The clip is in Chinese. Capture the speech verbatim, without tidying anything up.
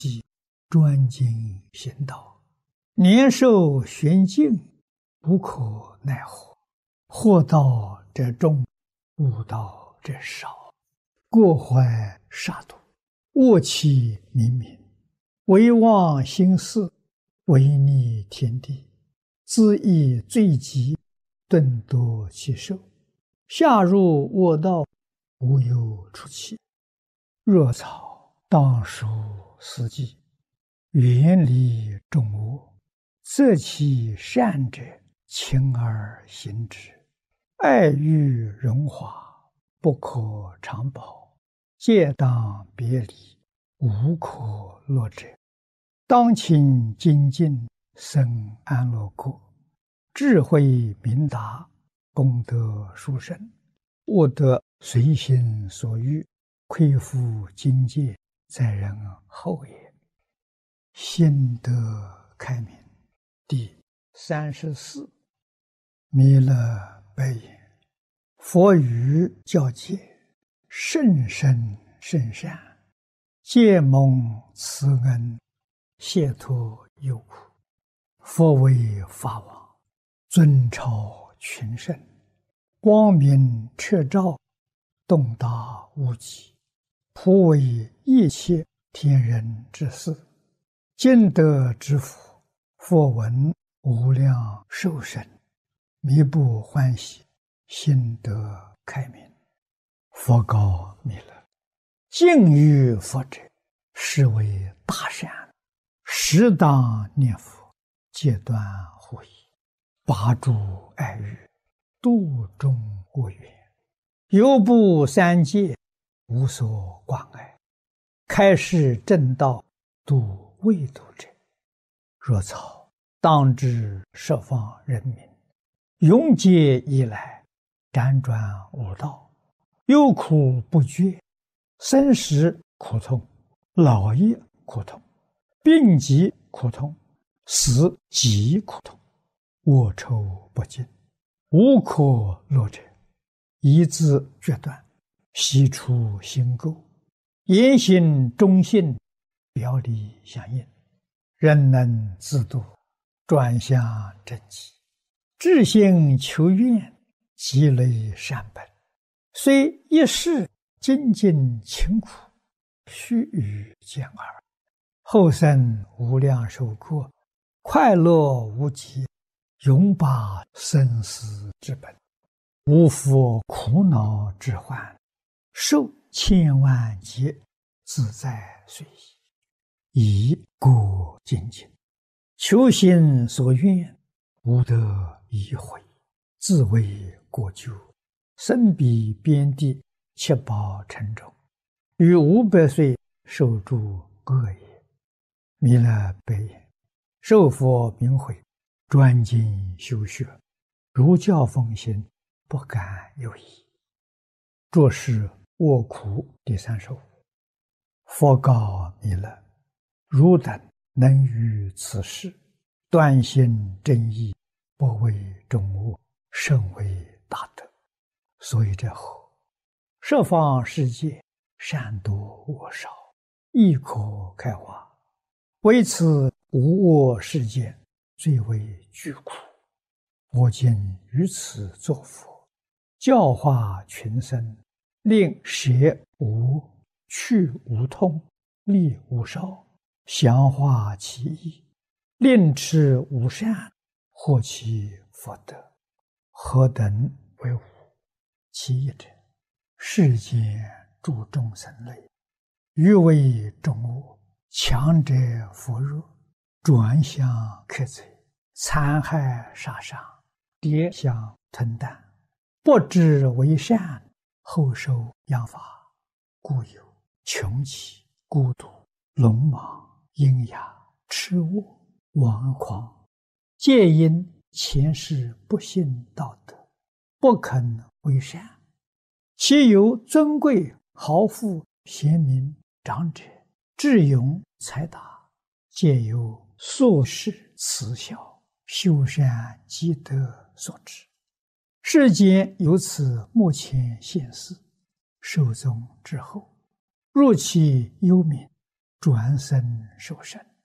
即专精行道，年寿玄境，无可奈何。惑道者众，悟道者少。过怀杀戮，恶气冥冥，唯忘心事，违逆天地，恣意罪极，顿夺其寿。下入恶道，无有出期。若草当属斯稷，远离众恶，择其善者，勤而行之。爱欲荣华，不可长保，戒当别离，无可乐者。当勤精进，生安乐国，智慧明达，功德殊胜，悟得随心所欲，恢复境界，在人后也。心得开明。第三十四，弥勒白言：佛语教诫，甚深甚善，皆蒙慈恩，解脱忧苦。佛为法王，尊超群圣，光明彻照，洞达无极，普为一切天人之事。今得之福，佛闻无量寿生，弥不欢喜，心得开明。佛告弥勒：敬于佛者，是为大善，适当念佛，戒断护疑，拔诸爱欲，度众恶缘，犹不三界，无所关爱，开示正道，度未度者。若草当知十方人民，永劫以来，辗转无道，忧苦不绝，生时苦痛，老也苦痛，病疾苦痛，死极苦痛，恶臭不尽，无可乐者。一字决断，悉出心垢，言行忠信，表里相应，人能自度，转向正极，至心求愿，积累善本，虽一世精进勤苦，须臾见耳，后生无量寿过，快乐无极，永拔生死之本，无复苦恼之患，受千万劫，自在随意。以故精进，求心所愿，无得已悔，自为过咎，身彼边地，七宝沉重，于五百岁受诸恶也。弥勒白言：受佛名诲，专精修学，如教奉行，不敢有疑。作是卧苦第三十五。佛告弥勒：汝等能于此事，断心正义，不为众恶，甚为大德。所以者何？十方世界，善多恶少，亦可开化。为此无恶世界，最为巨苦。我今于此作佛，教化群生，令舍无、去无痛，利无少，详化其意，令持无善，获其福德。何等为无？其一者，世间诸众生类，欲为众恶，强者扶弱，转向克贼，残害杀伤，跌相吞啖，不知为善，后受殃罚，故有穷奇、孤独、聋盲、阴哑、痴恶、顽狂，皆因前世不信道德，不肯为善。其有尊贵、豪富、贤明、长者、智勇、才达，皆由宿世慈孝、修善积德所致。世间由此目前现世，寿终之后，入其幽冥， 转生受生。